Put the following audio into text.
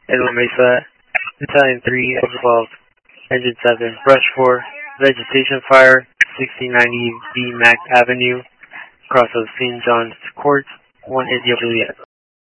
Edwin Mesa, Battalion 3, X12, Engine 7, Brush 4, Vegetation Fire, 1690 B. Mack Avenue, across of St. John's Court, 1 India Juliet.